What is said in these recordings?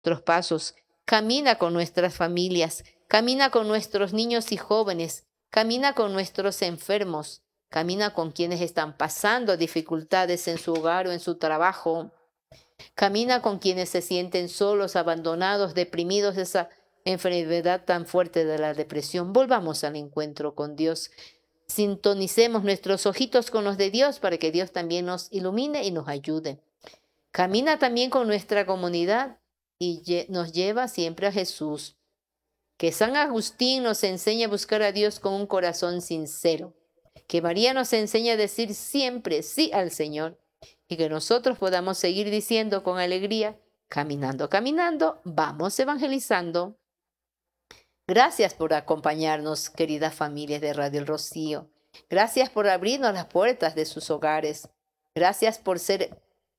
nuestros pasos, camina con nuestras familias, camina con nuestros niños y jóvenes, camina con nuestros enfermos, camina con quienes están pasando dificultades en su hogar o en su trabajo, camina con quienes se sienten solos, abandonados, deprimidos de esa enfermedad tan fuerte de la depresión. Volvamos al encuentro con Dios. Sintonicemos nuestros ojitos con los de Dios para que Dios también nos ilumine y nos ayude. Camina también con nuestra comunidad y nos lleva siempre a Jesús. Que San Agustín nos enseñe a buscar a Dios con un corazón sincero. Que María nos enseñe a decir siempre sí al Señor. Y que nosotros podamos seguir diciendo con alegría, caminando, caminando, vamos evangelizando. Gracias por acompañarnos, queridas familias de Radio El Rocío. Gracias por abrirnos las puertas de sus hogares. Gracias por ser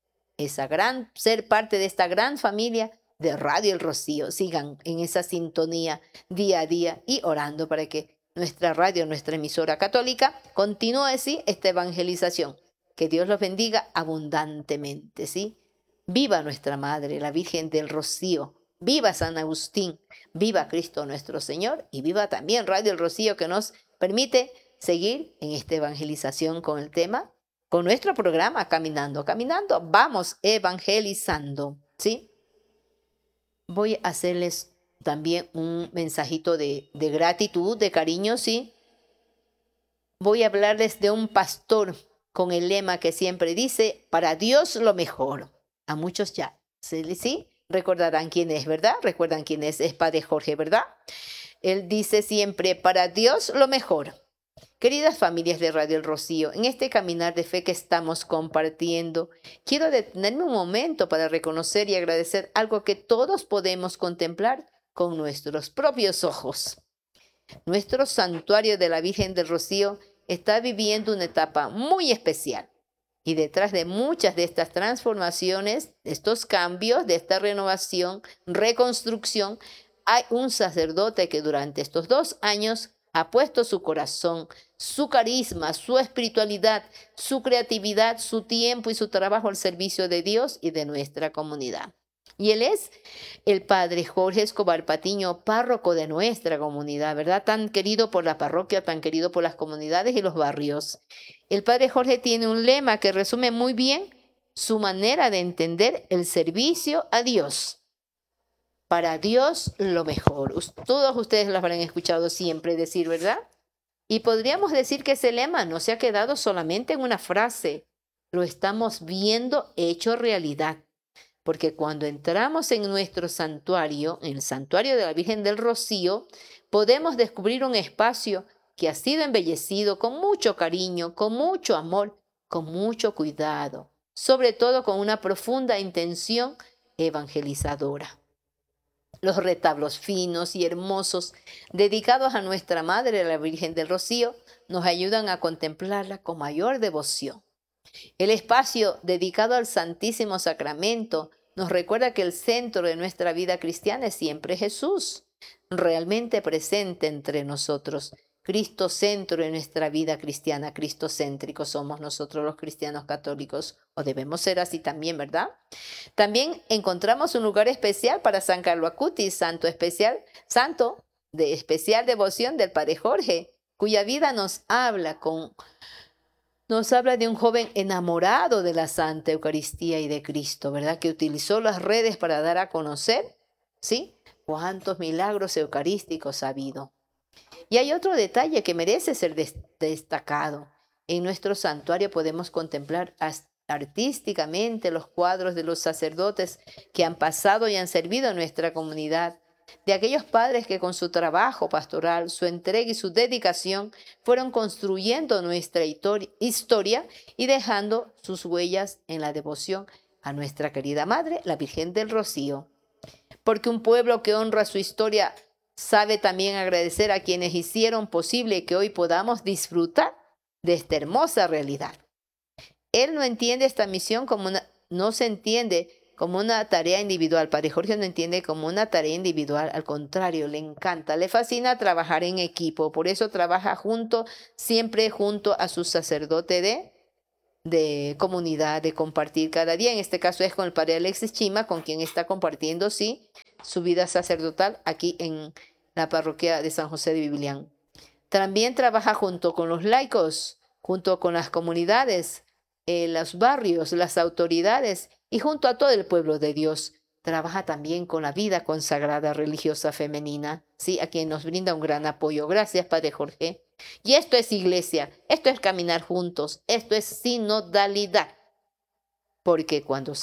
parte de esta gran familia de Radio El Rocío. Sigan en esa sintonía día a día y orando para que nuestra radio, nuestra emisora católica, continúe así esta evangelización. Que Dios los bendiga abundantemente, ¿sí? Viva nuestra Madre, la Virgen del Rocío. Viva San Agustín. Viva Cristo nuestro Señor. Y viva también Radio El Rocío, que nos permite seguir en esta evangelización con el tema, con nuestro programa Caminando, Caminando, vamos evangelizando, ¿sí? Voy a hacerles también un mensajito de gratitud, de cariño, ¿sí? Voy a hablarles de un pastor con el lema que siempre dice, para Dios lo mejor. A muchos ya, ¿sí? Recordarán quién es, ¿verdad? Recuerdan quién es Padre Jorge, ¿verdad? Él dice siempre, para Dios lo mejor. Queridas familias de Radio El Rocío, en este caminar de fe que estamos compartiendo, quiero detenerme un momento para reconocer y agradecer algo que todos podemos contemplar con nuestros propios ojos. Nuestro santuario de la Virgen del Rocío está viviendo una etapa muy especial. Y detrás de muchas de estas transformaciones, de estos cambios, de esta renovación, reconstrucción, hay un sacerdote que durante estos 2 años ha puesto su corazón, su carisma, su espiritualidad, su creatividad, su tiempo y su trabajo al servicio de Dios y de nuestra comunidad. Y él es el Padre Jorge Escobar Patiño, párroco de nuestra comunidad, ¿verdad? Tan querido por la parroquia, tan querido por las comunidades y los barrios. El Padre Jorge tiene un lema que resume muy bien su manera de entender el servicio a Dios. Para Dios lo mejor. Todos ustedes lo habrán escuchado siempre decir, ¿verdad? Y podríamos decir que ese lema no se ha quedado solamente en una frase, lo estamos viendo hecho realidad. Porque cuando entramos en nuestro santuario, en el santuario de la Virgen del Rocío, podemos descubrir un espacio que ha sido embellecido con mucho cariño, con mucho amor, con mucho cuidado, sobre todo con una profunda intención evangelizadora. Los retablos finos y hermosos dedicados a nuestra Madre, la Virgen del Rocío, nos ayudan a contemplarla con mayor devoción. El espacio dedicado al Santísimo Sacramento nos recuerda que el centro de nuestra vida cristiana es siempre Jesús, realmente presente entre nosotros. Cristo centro de nuestra vida cristiana, cristocéntricos somos nosotros los cristianos católicos, o debemos ser así también, ¿verdad? También encontramos un lugar especial para San Carlo Acutis, santo de especial devoción del Padre Jorge, cuya vida nos habla de un joven enamorado de la Santa Eucaristía y de Cristo, ¿verdad? Que utilizó las redes para dar a conocer, ¿sí? Cuántos milagros eucarísticos ha habido. Y hay otro detalle que merece ser destacado. En nuestro santuario podemos contemplar artísticamente los cuadros de los sacerdotes que han pasado y han servido a nuestra comunidad, de aquellos padres que con su trabajo pastoral, su entrega y su dedicación fueron construyendo nuestra historia y dejando sus huellas en la devoción a nuestra querida Madre, la Virgen del Rocío. Porque un pueblo que honra su historia sabe también agradecer a quienes hicieron posible que hoy podamos disfrutar de esta hermosa realidad. Él no entiende esta misión no se entiende como una tarea individual. Padre Jorge no entiende como una tarea individual, al contrario, le encanta, le fascina trabajar en equipo, por eso trabaja siempre junto a su sacerdote de de comunidad, de compartir cada día. En este caso es con el padre Alexis Chima, con quien está compartiendo, sí, su vida sacerdotal aquí en la parroquia de San José de Biblián. También trabaja junto con los laicos, junto con las comunidades, los barrios, las autoridades y junto a todo el pueblo de Dios. Trabaja también con la vida consagrada religiosa femenina, sí, a quien nos brinda un gran apoyo. Gracias, Padre Jorge. Y esto es iglesia, esto es caminar juntos, esto es sinodalidad. Porque cuántos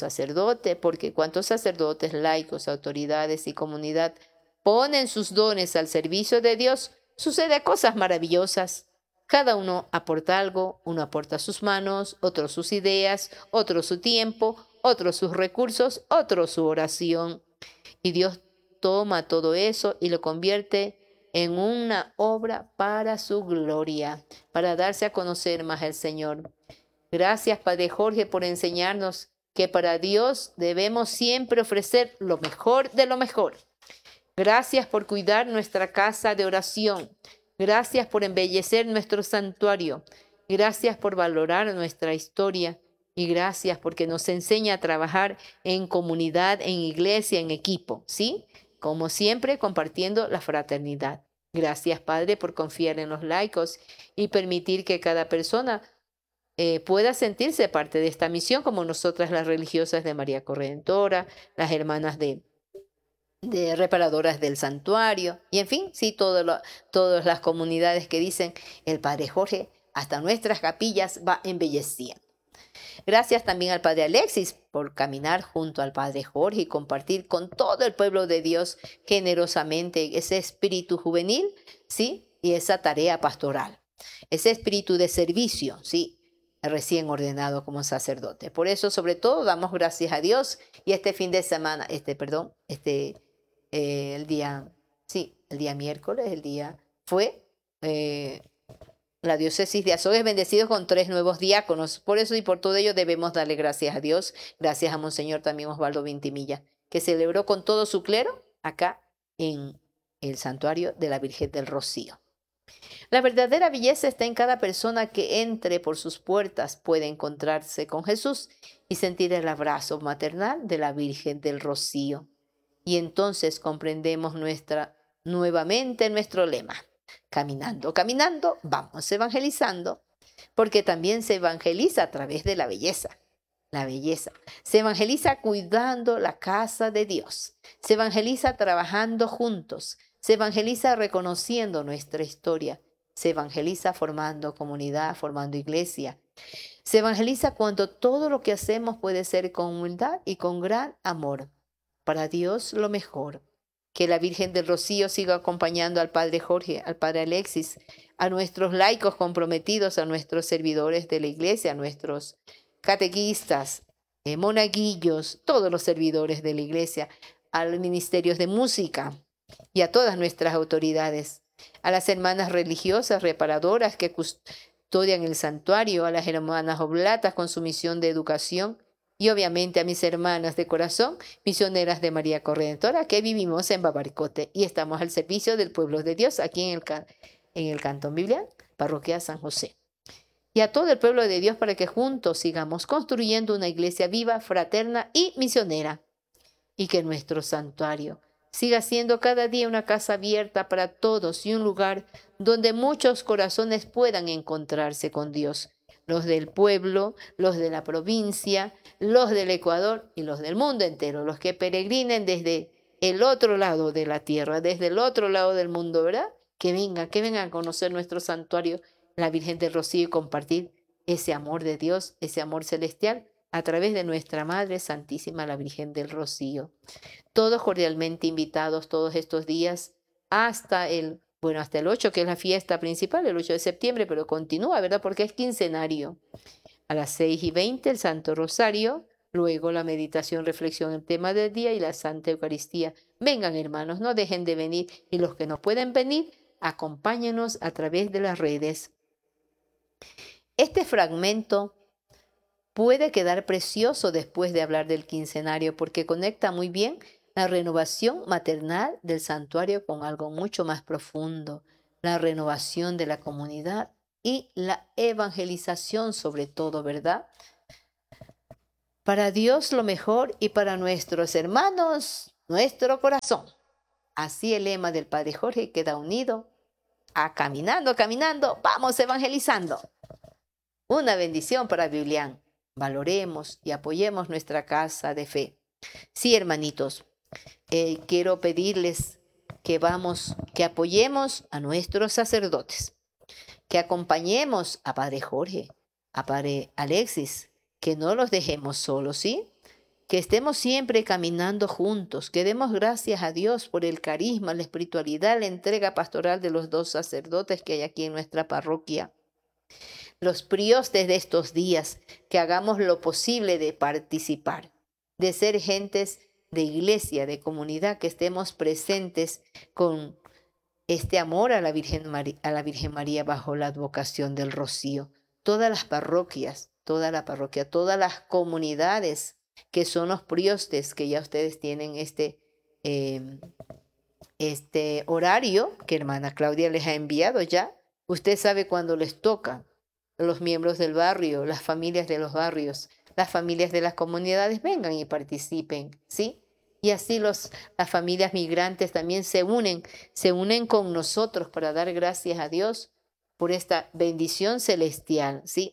sacerdotes, laicos, autoridades y comunidad ponen sus dones al servicio de Dios, sucede cosas maravillosas. Cada uno aporta algo, uno aporta sus manos, otro sus ideas, otro su tiempo, otro sus recursos, otro su oración. Y Dios toma todo eso y lo convierte en una obra para su gloria, para darse a conocer más al Señor. Gracias, Padre Jorge, por enseñarnos que para Dios debemos siempre ofrecer lo mejor de lo mejor. Gracias por cuidar nuestra casa de oración. Gracias por embellecer nuestro santuario. Gracias por valorar nuestra historia. Y gracias porque nos enseña a trabajar en comunidad, en iglesia, en equipo, ¿sí? Como siempre, compartiendo la fraternidad. Gracias, Padre, por confiar en los laicos y permitir que cada persona pueda sentirse parte de esta misión, como nosotras las religiosas de María Corredentora, las hermanas de reparadoras del santuario, y en fin, sí, todas las comunidades que dicen, el Padre Jorge hasta nuestras capillas va embelleciendo. Gracias también al Padre Alexis por caminar junto al Padre Jorge y compartir con todo el pueblo de Dios generosamente ese espíritu juvenil, ¿sí? Y esa tarea pastoral, ese espíritu de servicio, ¿sí? Recién ordenado como sacerdote. Por eso, sobre todo, damos gracias a Dios y este fin de semana, el día miércoles, fue la diócesis de Azogues bendecido con 3 nuevos diáconos. Por eso y por todo ello debemos darle gracias a Dios. Gracias a Monseñor también Osvaldo Vintimilla, que celebró con todo su clero acá en el santuario de la Virgen del Rocío. La verdadera belleza está en cada persona que entre por sus puertas, puede encontrarse con Jesús y sentir el abrazo maternal de la Virgen del Rocío. Y entonces comprendemos nuevamente nuestro lema. Caminando, caminando, vamos evangelizando, porque también se evangeliza a través de la belleza. La belleza. Se evangeliza cuidando la casa de Dios. Se evangeliza trabajando juntos. Se evangeliza reconociendo nuestra historia. Se evangeliza formando comunidad, formando iglesia. Se evangeliza cuando todo lo que hacemos puede ser con humildad y con gran amor. Para Dios lo mejor. Que la Virgen del Rocío siga acompañando al Padre Jorge, al Padre Alexis, a nuestros laicos comprometidos, a nuestros servidores de la iglesia, a nuestros catequistas, monaguillos, todos los servidores de la iglesia, a los ministerios de música y a todas nuestras autoridades, a las hermanas religiosas reparadoras que custodian el santuario, a las hermanas oblatas con su misión de educación, y obviamente a mis hermanas de corazón, misioneras de María Corredentora, que vivimos en Babarcote y estamos al servicio del pueblo de Dios aquí en el Cantón Biblián, Parroquia San José. Y a todo el pueblo de Dios para que juntos sigamos construyendo una iglesia viva, fraterna y misionera. Y que nuestro santuario siga siendo cada día una casa abierta para todos y un lugar donde muchos corazones puedan encontrarse con Dios. Los del pueblo, los de la provincia, los del Ecuador y los del mundo entero, los que peregrinen desde el otro lado de la tierra, desde el otro lado del mundo, ¿verdad? Que vengan a conocer nuestro santuario, la Virgen del Rocío, y compartir ese amor de Dios, ese amor celestial, a través de nuestra Madre Santísima, la Virgen del Rocío. Todos cordialmente invitados todos estos días hasta el 8, que es la fiesta principal, el 8 de septiembre, pero continúa, ¿verdad? Porque es quincenario. A las 6:20 el Santo Rosario, luego la meditación, reflexión, el tema del día y la Santa Eucaristía. Vengan, hermanos, no dejen de venir, y los que no pueden venir, acompáñenos a través de las redes. Este fragmento puede quedar precioso después de hablar del quincenario porque conecta muy bien la renovación maternal del santuario con algo mucho más profundo, la renovación de la comunidad y la evangelización sobre todo, ¿verdad? Para Dios lo mejor y para nuestros hermanos, nuestro corazón. Así el lema del Padre Jorge queda unido a caminando, caminando, vamos evangelizando. Una bendición para Biblián. Valoremos y apoyemos nuestra casa de fe. Sí, hermanitos, quiero pedirles que apoyemos a nuestros sacerdotes, que acompañemos a Padre Jorge, a Padre Alexis, que no los dejemos solos, ¿sí? Que estemos siempre caminando juntos, que demos gracias a Dios por el carisma, la espiritualidad, la entrega pastoral de los dos sacerdotes que hay aquí en nuestra parroquia. Los priostes de estos días, que hagamos lo posible de participar, de ser gentes de iglesia, de comunidad, que estemos presentes con este amor a la Virgen María bajo la advocación del Rocío. Todas las parroquias, toda la parroquia, todas las comunidades que son los priostes, que ya ustedes tienen este horario que hermana Claudia les ha enviado ya. Usted sabe cuándo les toca. Los miembros del barrio, las familias de los barrios, las familias de las comunidades vengan y participen, ¿sí? Y así las familias migrantes también se unen con nosotros para dar gracias a Dios por esta bendición celestial, ¿sí?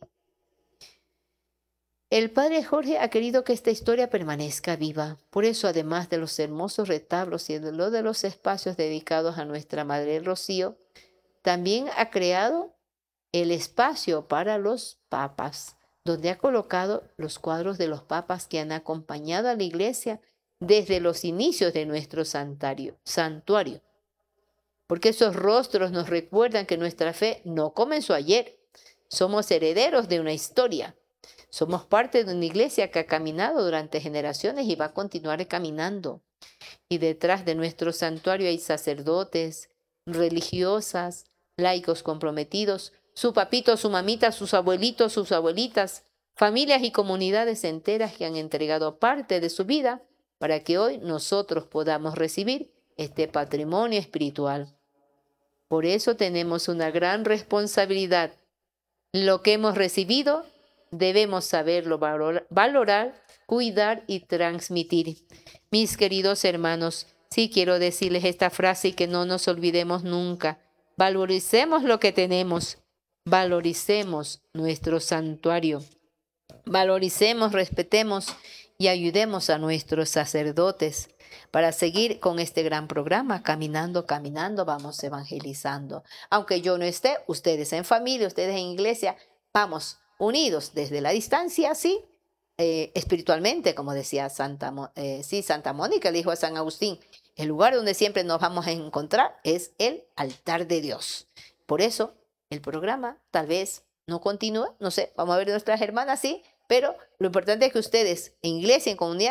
El Padre Jorge ha querido que esta historia permanezca viva. Por eso, además de los hermosos retablos y de los espacios dedicados a nuestra Madre Rocío, también ha creado el espacio para los papas, donde ha colocado los cuadros de los papas que han acompañado a la iglesia desde los inicios de nuestro santuario. Porque esos rostros nos recuerdan que nuestra fe no comenzó ayer. Somos herederos de una historia. Somos parte de una iglesia que ha caminado durante generaciones y va a continuar caminando. Y detrás de nuestro santuario hay sacerdotes, religiosas, laicos comprometidos, su papito, su mamita, sus abuelitos, sus abuelitas, familias y comunidades enteras que han entregado parte de su vida para que hoy nosotros podamos recibir este patrimonio espiritual. Por eso tenemos una gran responsabilidad. Lo que hemos recibido debemos saberlo valorar, cuidar y transmitir. Mis queridos hermanos, sí quiero decirles esta frase y que no nos olvidemos nunca. Valoricemos lo que tenemos. Valoricemos nuestro santuario. Valoricemos, respetemos y ayudemos a nuestros sacerdotes para seguir con este gran programa. Caminando, caminando, vamos evangelizando. Aunque yo no esté, ustedes en familia, ustedes en iglesia, vamos unidos desde la distancia, sí, espiritualmente, como decía Santa Mónica, le dijo a San Agustín, el lugar donde siempre nos vamos a encontrar es el altar de Dios. Por eso, el programa tal vez no continúe, no sé, vamos a ver nuestras hermanas, sí, pero lo importante es que ustedes en iglesia, en comunidad,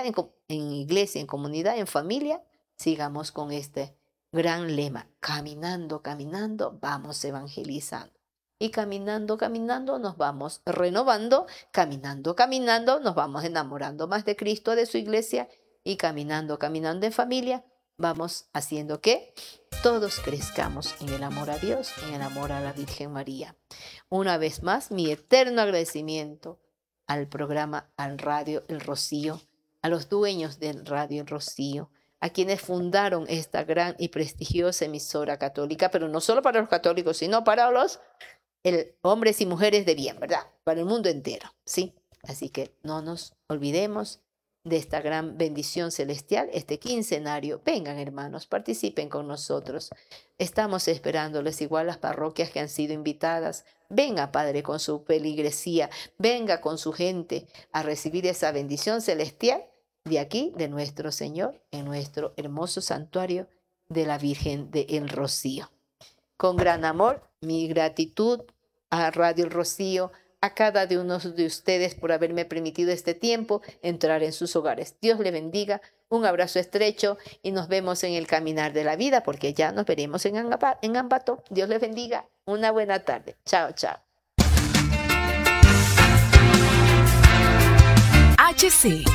en comunidad, en familia, sigamos con este gran lema, caminando, caminando, vamos evangelizando. Y caminando, caminando, nos vamos renovando, caminando, caminando, nos vamos enamorando más de Cristo, de su iglesia, y caminando, caminando en familia, vamos haciendo que todos crezcamos en el amor a Dios, en el amor a la Virgen María. Una vez más, mi eterno agradecimiento al programa, al Radio El Rocío, a los dueños del Radio El Rocío, a quienes fundaron esta gran y prestigiosa emisora católica, pero no solo para los católicos, sino para los hombres y mujeres de bien, ¿verdad? Para el mundo entero, ¿sí? Así que no nos olvidemos de esta gran bendición celestial, este quincenario. Vengan, hermanos, participen con nosotros. Estamos esperándoles, igual las parroquias que han sido invitadas. Venga, Padre, con su feligresía, venga con su gente a recibir esa bendición celestial de aquí, de nuestro Señor, en nuestro hermoso santuario de la Virgen del Rocío. Con gran amor, mi gratitud a Radio El Rocío, a cada uno de ustedes por haberme permitido este tiempo entrar en sus hogares. Dios le bendiga, un abrazo estrecho y nos vemos en el caminar de la vida, porque ya nos veremos en Ambato. Dios les bendiga, una buena tarde. Chao, chao. HC